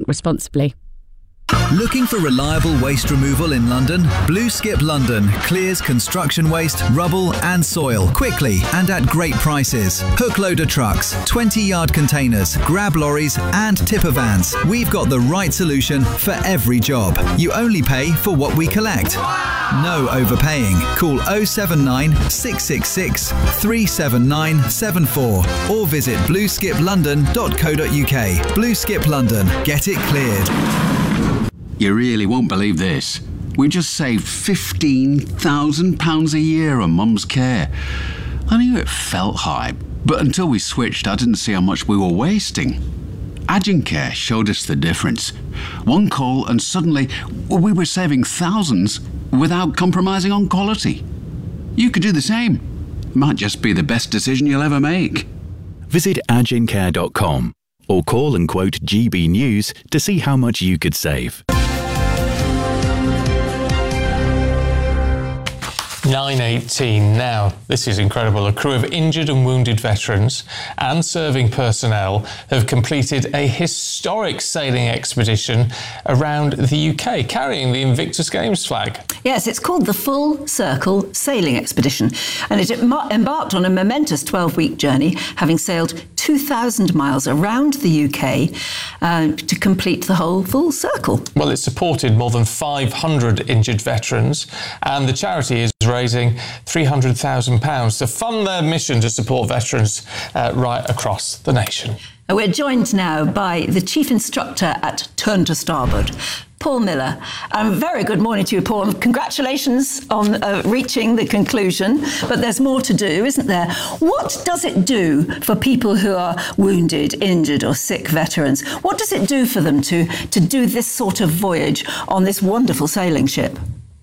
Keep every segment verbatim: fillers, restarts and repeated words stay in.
responsibly. Looking for reliable waste removal in London? Blue Skip London clears construction waste, rubble and soil quickly and at great prices. Hook loader trucks, twenty yard containers, grab lorries and tipper vans. We've got the right solution for every job. You only pay for what we collect. No overpaying. Call oh seven nine, six six six, three seven nine seven four or visit blue skip london dot co dot uk. Blue Skip London. Get it cleared. You really won't believe this. We just saved fifteen thousand pounds a year on Mum's care. I knew it felt high, but until we switched, I didn't see how much we were wasting. Agencare showed us the difference. One call and suddenly we were saving thousands without compromising on quality. You could do the same. Might just be the best decision you'll ever make. Visit agencare dot com or call and quote G B News to see how much you could save. nine eighteen now. This is incredible. A crew of injured and wounded veterans and serving personnel have completed a historic sailing expedition around the U K, carrying the Invictus Games flag. Yes, it's called the Full Circle Sailing Expedition, and it embarked on a momentous twelve-week journey, having sailed two thousand miles around the U K uh, to complete the whole full circle. Well, it supported more than five hundred injured veterans, and the charity is raising three hundred thousand pounds to fund their mission to support veterans uh, right across the nation. We're joined now by the Chief Instructor at Turn to Starboard, Paul Miller. Um, very good morning to you, Paul. Congratulations on uh, reaching the conclusion, but there's more to do, isn't there? What does it do for people who are wounded, injured or sick veterans? What does it do for them to, to do this sort of voyage on this wonderful sailing ship?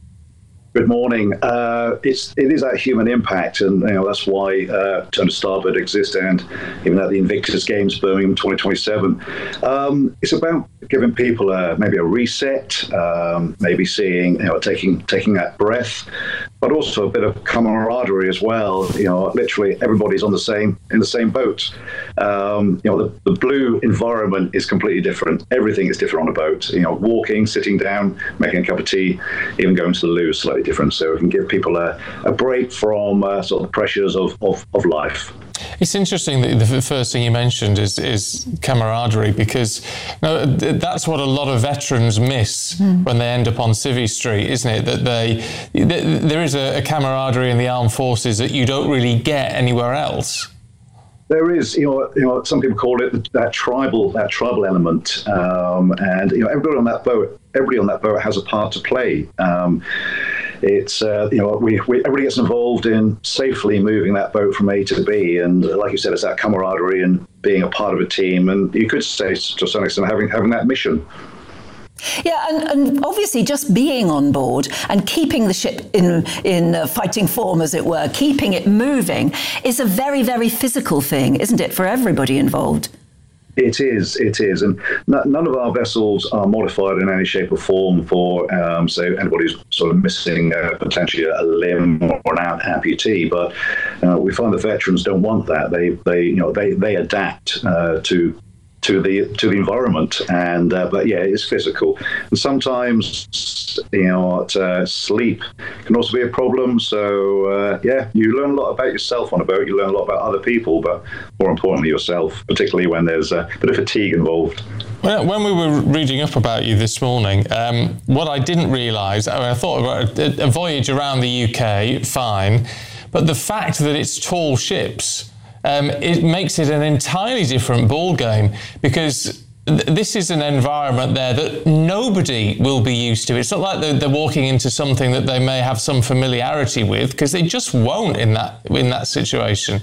Good morning. Uh, it's it is that human impact, and you know that's why uh, Turn to Starboard exists, and even at the Invictus Games Birmingham twenty twenty-seven. Um, it's about giving people a, maybe a reset, um, maybe seeing, you know, taking taking that breath, but also a bit of camaraderie as well. You know, literally everybody's on the same in the same boat. Um, you know, the, the blue environment is completely different. Everything is different on a boat. You know, walking, sitting down, making a cup of tea, even going to the loo is slightly different. So we can give people a, a break from uh, sort of the pressures of, of, of life. It's interesting that the first thing you mentioned is, is camaraderie, because you know, that's what a lot of veterans miss mm. when they end up on Civvy Street, isn't it? That they, th- there is a, a camaraderie in the armed forces that you don't really get anywhere else. There is, you know, you know, some people call it that tribal, that tribal element, um, and you know, everybody on that boat, everybody on that boat has a part to play. Um, It's, uh, you know, we, we everybody gets involved in safely moving that boat from A to B. And like you said, it's that camaraderie and being a part of a team. And you could say, to some extent, having having that mission. Yeah, and, and obviously just being on board and keeping the ship in, in uh, fighting form, as it were, keeping it moving, is a very, very physical thing, isn't it, for everybody involved? It is, it is. And n- none of our vessels are modified in any shape or form for, um, say, anybody who's sort of missing uh, potentially a limb or an amputee. But uh, we find the veterans don't want that. They, they, you know, they, they adapt uh, to to the to the environment, and uh, but yeah, it's physical. And sometimes, you know, uh, sleep can also be a problem. So uh, yeah, you learn a lot about yourself on a boat. You learn a lot about other people, but more importantly, yourself, particularly when there's a bit of fatigue involved. Well, when we were reading up about you this morning, um, what I didn't realise, I, mean, I thought about a, a voyage around the U K, fine, but the fact that it's tall ships. Um, it makes it an entirely different ball game, because th- this is an environment there that nobody will be used to. It's not like they're, they're walking into something that they may have some familiarity with, because they just won't in that in that situation.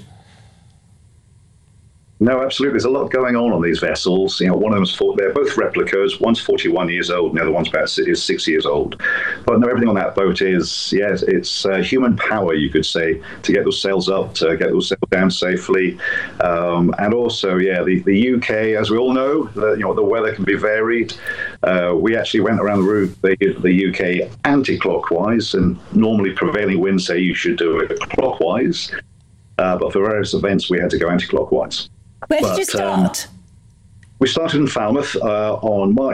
No, absolutely. There's a lot going on on these vessels. You know, one of them's for, they're both replicas. One's forty-one years old, and the other one's about is six years old. But no, everything on that boat is, yes, it's uh, human power, you could say, to get those sails up, to get those sails down safely, um, and also, yeah, the, the U K, as we all know, the, you know, the weather can be varied. Uh, we actually went around the route the, the U K anti-clockwise, and normally prevailing winds say you should do it clockwise. Uh, but for various events, we had to go anti-clockwise. Where did but, you start? Um, we started in Falmouth uh, on March